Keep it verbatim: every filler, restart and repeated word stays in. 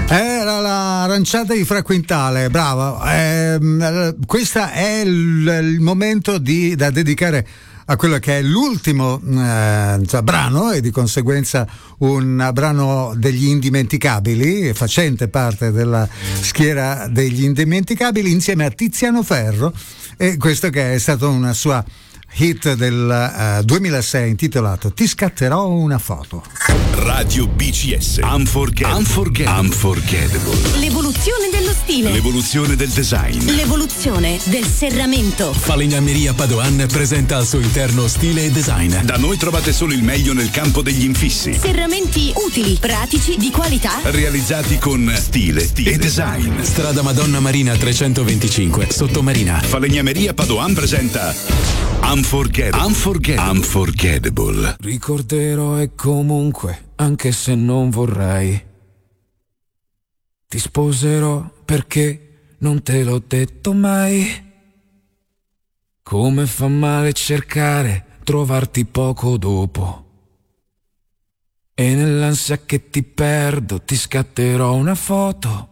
Era l'aranciata di Fra Quintale, bravo. Eh, questo è il, il momento di, da dedicare a quello che è l'ultimo eh, cioè, brano, e di conseguenza un brano degli indimenticabili, facente parte della schiera degli indimenticabili, insieme a Tiziano Ferro, e questo che è stato una sua hit del uh, duemilasei intitolato Ti scatterò una foto. Radio B C S Unforgettable. Unforgettable. Unforgettable. L'evoluzione dello stile. L'evoluzione del design. L'evoluzione del serramento. Falegnameria Padoan presenta al suo interno stile e design. Da noi trovate solo il meglio nel campo degli infissi. Serramenti utili, pratici, di qualità. Realizzati con stile, stile e design. Strada Madonna Marina trecentoventicinque, Sottomarina. Falegnameria Padoan presenta Unforgettable. Unforgettable. Unforgettable. Ricorderò e comunque, anche se non vorrei, ti sposerò perché non te l'ho detto mai. Come fa male cercare, trovarti poco dopo. E nell'ansia che ti perdo ti scatterò una foto